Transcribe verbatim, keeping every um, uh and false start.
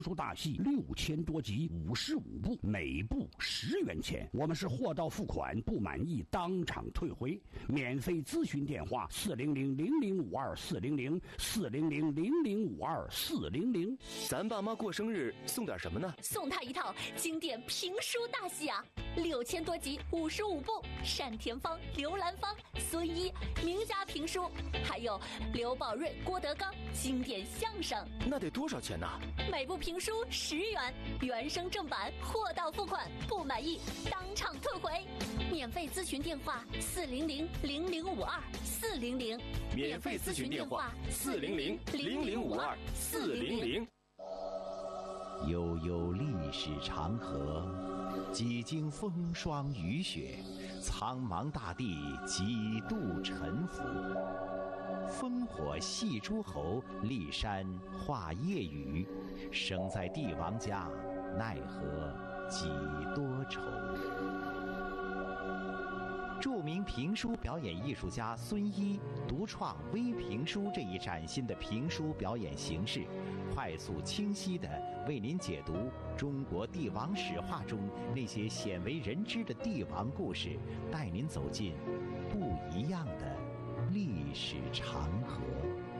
书大戏六千多集，五十五部，每部十元钱。我们是货到付款，不满意当场退回。免费咨询电话：四零零零零五二四零零四零零零零五二四零零。 咱爸妈过生日送点什么呢？ 送他一套经典评书大戏啊，六千多集，五十五部，单田芳、刘兰芳、孙一名家评书，还有刘宝瑞、郭德纲经典相声。 那得多少钱呢？ 每部评书十元，原声正版，货到付款，不满意当场退回。免费咨询电话：四零零零零五二四零零。 免费咨询电话：四零零零零五二四零零。 悠悠历史长河，几经风霜雨雪，苍茫大地几度沉浮。烽火戏诸侯，骊山画夜雨。生在帝王家，奈何几多愁。著名评书表演艺术家孙一独创微评书这一崭新的评书表演形式，快速清晰地为您解读中国帝王史话中那些鲜为人知的帝王故事，带您走进不一样的历史长河。